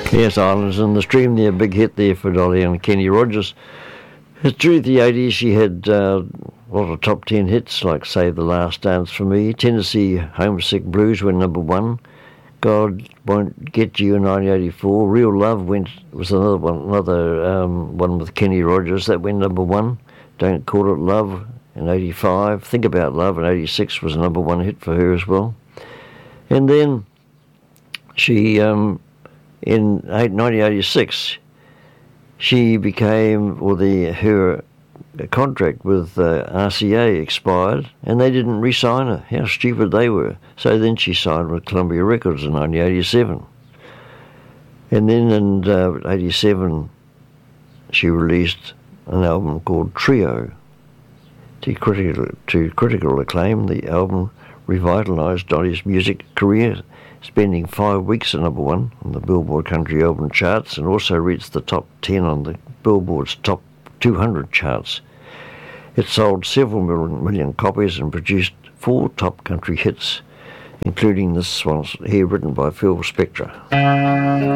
Yes, Islands in the Stream there, big hit there for Dolly and Kenny Rogers. Through the 80s she had a lot of top 10 hits like Save the Last Dance for Me, Tennessee Homesick Blues went number one, God Won't Get You in 1984, Real Love was another one with Kenny Rogers that went number one, Don't Call It Love in 85, Think About Love in 86 was a number one hit for her as well. And then she, in 1986, she became, her contract with RCA expired, and they didn't re-sign her. How stupid they were. So then she signed with Columbia Records in 1987. And then in 87, she released an album called Trio. To critical acclaim, the album revitalised Dolly's music career, spending 5 weeks at number one on the Billboard Country Album charts and also reached the top 10 on the Billboard's top 200 charts. It sold several million copies and produced 4 top country hits, including this one here written by Phil Spector.